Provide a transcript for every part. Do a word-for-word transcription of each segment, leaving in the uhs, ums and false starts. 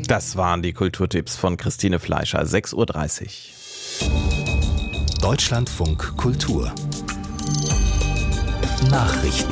Das waren die Kulturtipps von Christine Fleischer, sechs Uhr dreißig. Deutschlandfunk Kultur Nachrichten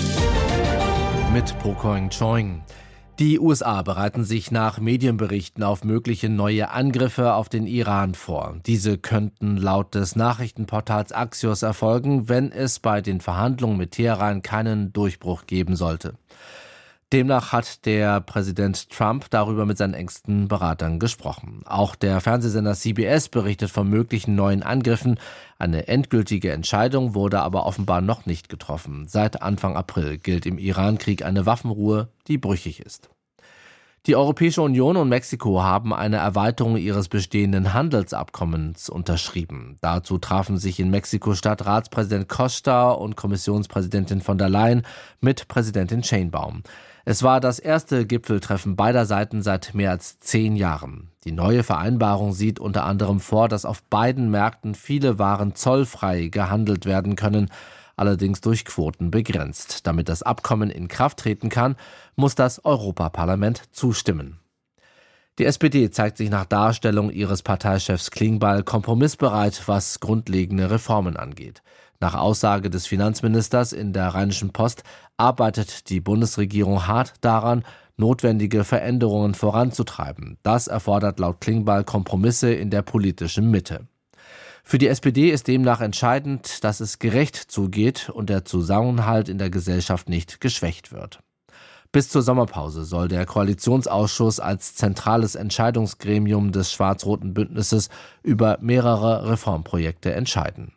mit Pokoing Choing. Die U S A bereiten sich nach Medienberichten auf mögliche neue Angriffe auf den Iran vor. Diese könnten laut des Nachrichtenportals Axios erfolgen, wenn es bei den Verhandlungen mit Teheran keinen Durchbruch geben sollte. Demnach hat der Präsident Trump darüber mit seinen engsten Beratern gesprochen. Auch der Fernsehsender C B S berichtet von möglichen neuen Angriffen. Eine endgültige Entscheidung wurde aber offenbar noch nicht getroffen. Seit Anfang April gilt im Iran-Krieg eine Waffenruhe, die brüchig ist. Die Europäische Union und Mexiko haben eine Erweiterung ihres bestehenden Handelsabkommens unterschrieben. Dazu trafen sich in Mexiko-Stadt Ratspräsident Costa und Kommissionspräsidentin von der Leyen mit Präsidentin Sheinbaum. Es war das erste Gipfeltreffen beider Seiten seit mehr als zehn Jahren. Die neue Vereinbarung sieht unter anderem vor, dass auf beiden Märkten viele Waren zollfrei gehandelt werden können, allerdings durch Quoten begrenzt. Damit das Abkommen in Kraft treten kann, muss das Europaparlament zustimmen. Die S P D zeigt sich nach Darstellung ihres Parteichefs Klingbeil kompromissbereit, was grundlegende Reformen angeht. Nach Aussage des Finanzministers in der Rheinischen Post arbeitet die Bundesregierung hart daran, notwendige Veränderungen voranzutreiben. Das erfordert laut Klingbeil Kompromisse in der politischen Mitte. Für die S P D ist demnach entscheidend, dass es gerecht zugeht und der Zusammenhalt in der Gesellschaft nicht geschwächt wird. Bis zur Sommerpause soll der Koalitionsausschuss als zentrales Entscheidungsgremium des schwarz-roten Bündnisses über mehrere Reformprojekte entscheiden.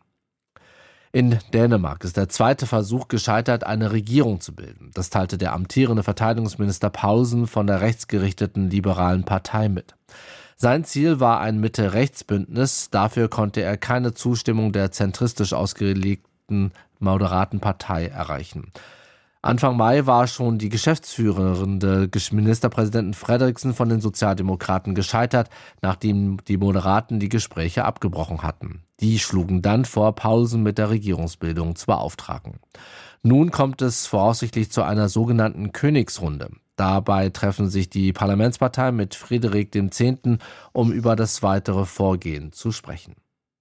In Dänemark ist der zweite Versuch gescheitert, eine Regierung zu bilden. Das teilte der amtierende Verteidigungsminister Paulsen von der rechtsgerichteten Liberalen Partei mit. Sein Ziel war ein Mitte-Rechts-Bündnis. Dafür konnte er keine Zustimmung der zentristisch ausgelegten moderaten Partei erreichen. Anfang Mai war schon die geschäftsführende Ministerpräsidentin Frederiksen von den Sozialdemokraten gescheitert, nachdem die Moderaten die Gespräche abgebrochen hatten. Die schlugen dann vor, Paulsen mit der Regierungsbildung zu beauftragen. Nun kommt es voraussichtlich zu einer sogenannten Königsrunde. Dabei treffen sich die Parlamentsparteien mit Friedrich der Zehnte, um über das weitere Vorgehen zu sprechen.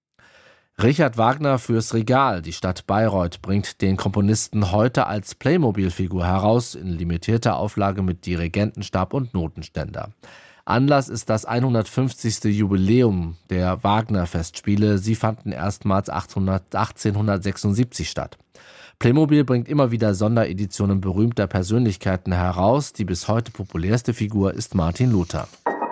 Richard Wagner fürs Regal. Die Stadt Bayreuth bringt den Komponisten heute als Playmobil-Figur heraus, in limitierter Auflage mit Dirigentenstab und Notenständer. Anlass ist das hundertfünfzigste Jubiläum der Wagner-Festspiele. Sie fanden erstmals achtzehnhundertsechsundsiebzig statt. Playmobil bringt immer wieder Sondereditionen berühmter Persönlichkeiten heraus. Die bis heute populärste Figur ist Martin Luther.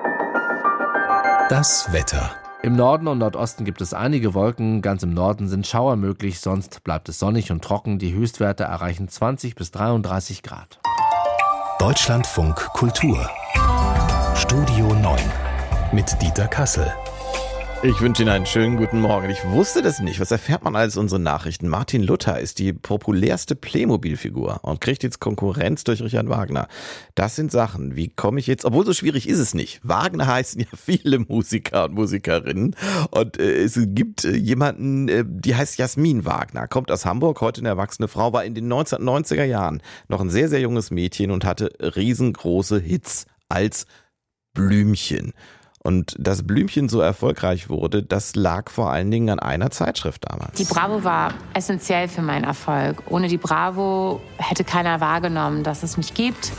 Das Wetter. Im Norden und Nordosten gibt es einige Wolken, ganz im Norden sind Schauer möglich, sonst bleibt es sonnig und trocken. Die Höchstwerte erreichen zwanzig bis dreiunddreißig Grad. Deutschlandfunk Kultur Studio neun mit Dieter Kassel. Ich wünsche Ihnen einen schönen guten Morgen. Ich wusste das nicht. Was erfährt man alles in unseren Nachrichten? Martin Luther ist die populärste Playmobil-Figur und kriegt jetzt Konkurrenz durch Richard Wagner. Das sind Sachen. Wie komme ich jetzt, obwohl so schwierig ist es nicht. Wagner heißen ja viele Musiker und Musikerinnen. Und äh, es gibt äh, jemanden, äh, die heißt Jasmin Wagner, kommt aus Hamburg, heute eine erwachsene Frau, war in den neunzehnhundertneunziger Jahren noch ein sehr, sehr junges Mädchen und hatte riesengroße Hits als Blümchen. Und dass Blümchen so erfolgreich wurde, das lag vor allen Dingen an einer Zeitschrift damals. Die Bravo war essentiell für meinen Erfolg. Ohne die Bravo hätte keiner wahrgenommen, dass es mich gibt.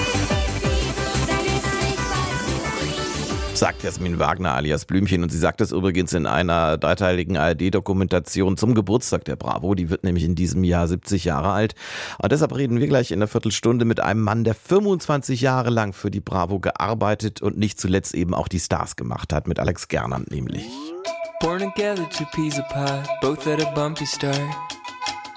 Sagt Jasmin Wagner alias Blümchen, und sie sagt das übrigens in einer dreiteiligen A R D-Dokumentation zum Geburtstag der Bravo. Die wird nämlich in diesem Jahr siebzig Jahre alt. Und deshalb reden wir gleich in einer Viertelstunde mit einem Mann, der fünfundzwanzig Jahre lang für die Bravo gearbeitet und nicht zuletzt eben auch die Stars gemacht hat, mit Alex Gernand nämlich. Born together, two peas of pie, both at a bumpy start.